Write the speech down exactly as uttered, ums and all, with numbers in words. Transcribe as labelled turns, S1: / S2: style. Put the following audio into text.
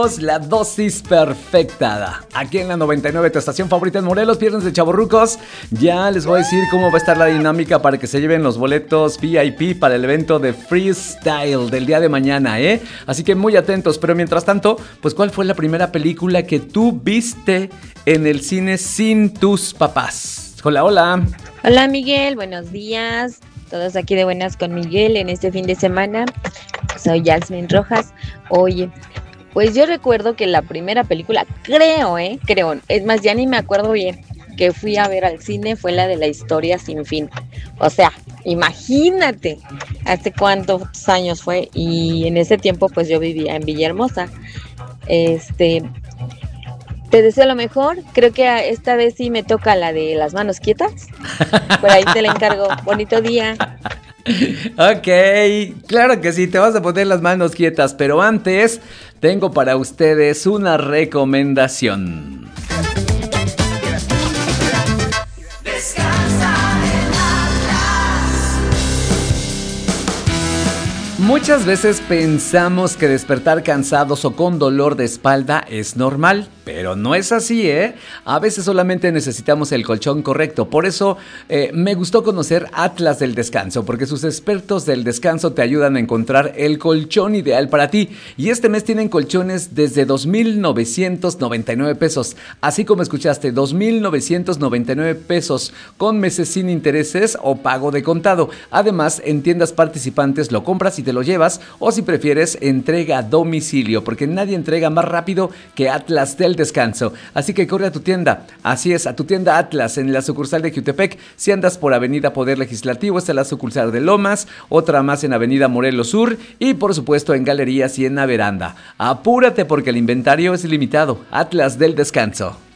S1: somos la dosis perfecta. Aquí en la noventa y nueve, tu estación favorita en Morelos, viernes de chavorrucos. Ya les voy a decir cómo va a estar la dinámica para que se lleven los boletos V I P para el evento de Freestyle del día de mañana, ¿eh? Así que muy atentos, pero mientras tanto, pues ¿cuál fue la primera película que tú viste en el cine sin tus papás? Hola, hola.
S2: Hola Miguel, buenos días. Todos aquí de buenas con Miguel en este fin de semana. Soy Yasmin Rojas. Oye, pues yo recuerdo que la primera película, creo, ¿eh? Creo, es más, ya ni me acuerdo bien, que fui a ver al cine fue la de La Historia Sin Fin. O sea, imagínate hace cuántos años fue. Y en ese tiempo pues yo vivía en Villahermosa. Este... Te deseo lo mejor, creo que esta vez sí me toca la de Las Manos Quietas. Por ahí te la encargo. Bonito día.
S1: Ok, claro que sí, te vas a poner las manos quietas, pero antes tengo para ustedes una recomendación. Muchas veces pensamos que despertar cansados o con dolor de espalda es normal, pero no es así, ¿eh? A veces solamente necesitamos el colchón correcto. Por eso eh, me gustó conocer Atlas del Descanso, porque sus expertos del descanso te ayudan a encontrar el colchón ideal para ti. Y este mes tienen colchones desde dos mil novecientos noventa y nueve pesos. Así como escuchaste, dos mil novecientos noventa y nueve pesos con meses sin intereses o pago de contado. Además, en tiendas participantes lo compras y te lo llevas, o si prefieres, entrega a domicilio, porque nadie entrega más rápido que Atlas del Descanso. Así que corre a tu tienda, así es, a tu tienda Atlas en la sucursal de Jutepec. Si andas por Avenida Poder Legislativo, está la sucursal de Lomas, otra más en Avenida Morelos Sur y por supuesto en Galerías y en la Veranda. Apúrate porque el inventario es limitado. Atlas del Descanso.